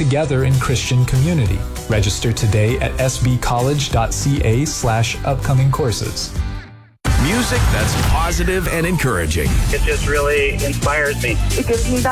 together in Christian community. Register today at sbcollege.ca/upcoming courses. Music that's positive and encouraging. It just really inspires me. It gives me that